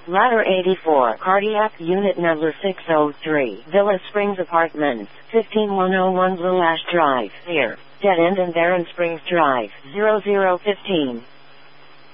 Ladder 84, Cardiac Unit Number 603, Villa Springs Apartments, 15101 Blue Ash Drive, here. Dead End and Barron Springs Drive, 0015.